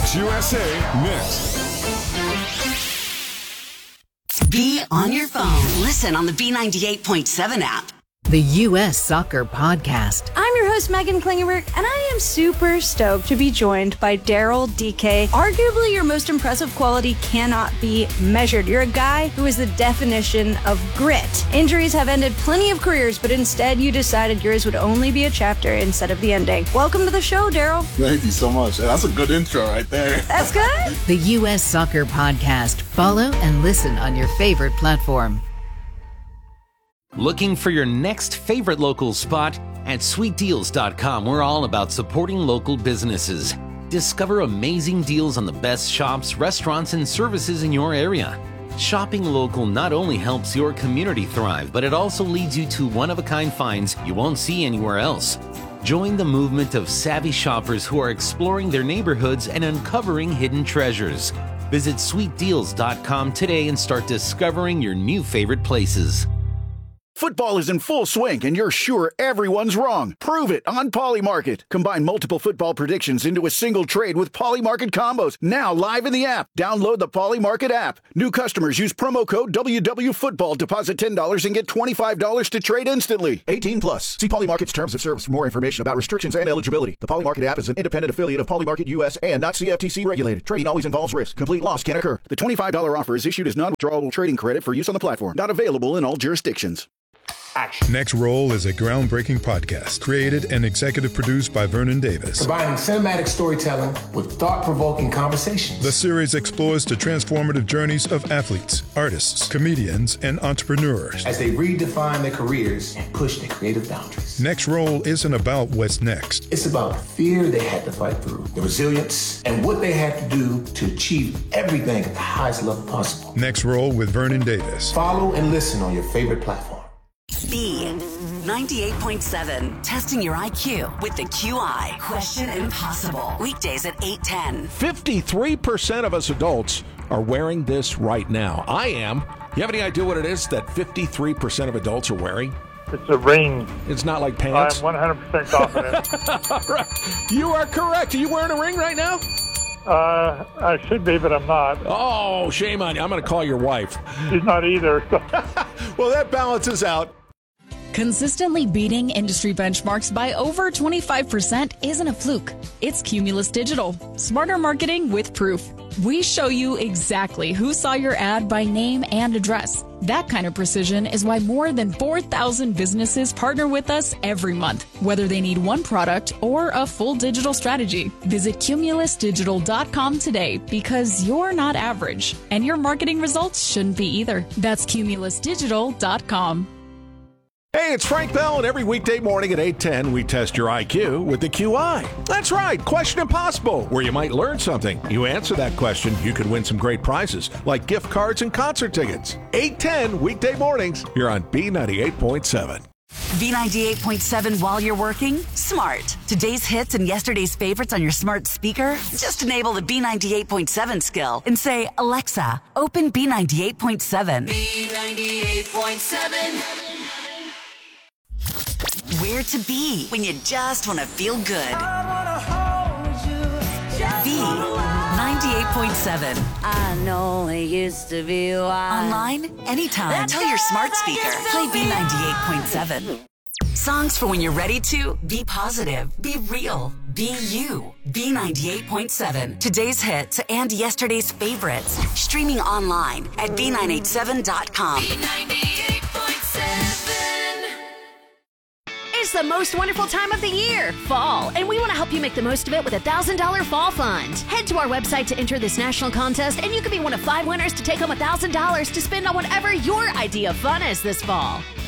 Sports USA next. Be on your phone. Listen on the B98.7 app. The U.S. Soccer Podcast. I'm your host, Megan Klingenberg, and I am super stoked to be joined by Daryl Dike. Arguably, your most impressive quality cannot be measured. You're a guy who is the definition of grit. Injuries have ended plenty of careers, but instead you decided yours would only be a chapter instead of the ending. Welcome to the show, Daryl. Thank you so much. That's a good intro right there. That's good. The U.S. Soccer Podcast. Follow and listen on your favorite platform. Looking for your next favorite local spot? At sweetdeals.com, we're all about supporting local businesses. Discover amazing deals on the best shops, restaurants, and services in your area. Shopping local not only helps your community thrive, but it also leads you to one-of-a-kind finds you won't see anywhere else. Join the movement of savvy shoppers who are exploring their neighborhoods and uncovering hidden treasures. Visit sweetdeals.com today and start discovering your new favorite places. Football is in full swing, and you're sure everyone's wrong. Prove it on Polymarket. Combine multiple football predictions into a single trade with Polymarket combos. Now live in the app. Download the Polymarket app. New customers use promo code WWFootball. Deposit $10 and get $25 to trade instantly. 18 plus. See Polymarket's terms of service for more information about restrictions and eligibility. The Polymarket app is an independent affiliate of Polymarket US and not CFTC regulated. Trading always involves risk. Complete loss can occur. The $25 offer is issued as non-withdrawable trading credit for use on the platform. Not available in all jurisdictions. Action. Next Roll is a groundbreaking podcast created and executive produced by Vernon Davis. Combining cinematic storytelling with thought-provoking conversations. The series explores the transformative journeys of athletes, artists, comedians, and entrepreneurs as they redefine their careers and push their creative boundaries. Next Roll isn't about what's next. It's about the fear they had to fight through, the resilience, and what they had to do to achieve everything at the highest level possible. Next Roll with Vernon Davis. Follow and listen on your favorite platform. B98.7, testing your IQ with the QI. Question Impossible. Weekdays at 8:10. 53% of us adults are wearing this right now. I am. You have any idea what it is that 53% of adults are wearing? It's a ring. It's not like pants? I'm 100% confident. All right. You are correct. Are you wearing a ring right now? I should be, but I'm not. Oh, shame on you. I'm going to call your wife. She's not either. Well, that balances out. Consistently beating industry benchmarks by over 25% isn't a fluke. It's Cumulus Digital. Smarter marketing with proof. We show you exactly who saw your ad by name and address. That kind of precision is why more than 4,000 businesses partner with us every month, whether they need one product or a full digital strategy. Visit cumulusdigital.com today because you're not average, and your marketing results shouldn't be either. That's cumulusdigital.com. Hey, it's Frank Bell, and every weekday morning at 8:10, we test your IQ with the QI. That's right, Question Impossible, where you might learn something. You answer that question, you could win some great prizes, like gift cards and concert tickets. 8:10, weekday mornings, here on B98.7. B98.7 while you're working? Smart. Today's hits and yesterday's favorites on your smart speaker? Just enable the B98.7 skill and say, Alexa, open B98.7. B98.7. Where to be when you just want to feel good. B98.7. I know it used to be wild. Online, anytime. Tell your smart speaker, play B98.7. Songs for when you're ready to be positive, be real, be you. B98.7. Today's hits and yesterday's favorites. Streaming online at B987.com. B98.7. It's the most wonderful time of the year, fall, and we want to help you make the most of it with a $1,000 fall fund. Head to our website to enter this national contest, and you could be one of 5 winners to take home $1,000 to spend on whatever your idea of fun is this fall.